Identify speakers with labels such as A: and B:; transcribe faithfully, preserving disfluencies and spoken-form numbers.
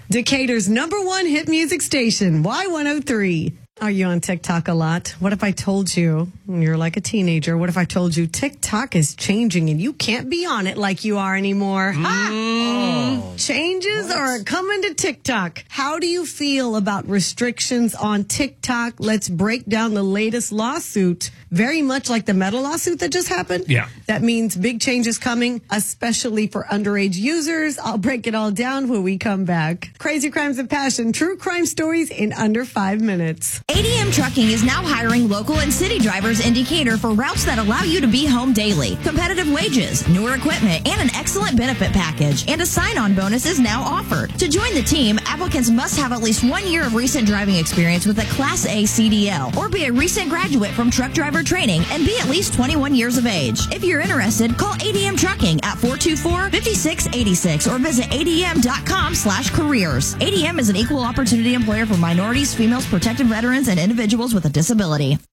A: Decatur's number one hit music station, Y one oh three. Are you on TikTok a lot? What if I told you, when you're like a teenager, what if I told you TikTok is changing and you can't be on it like you are anymore? Mm. Oh. Changes what? Are coming to TikTok. How do you feel about restrictions on TikTok? Let's break down the latest lawsuit. Very much like the Meta lawsuit that just happened.
B: Yeah.
A: That means big changes coming, especially for underage users. I'll break it all down when we come back. Crazy Crimes and Passion, true crime stories in under five minutes.
C: A D M Trucking is now hiring local and city drivers in Decatur for routes that allow you to be home daily. Competitive wages, newer equipment, and an excellent benefit package. And a sign-on bonus is now offered. To join the team, applicants must have at least one year of recent driving experience with a Class A C D L or be a recent graduate from truck driver training and be at least twenty-one years of age. If you're interested, call A D M Trucking at four two four, five six eight six or visit A D M dot com slash careers. A D M is an equal opportunity employer for minorities, females, protected veterans, and individuals with a disability.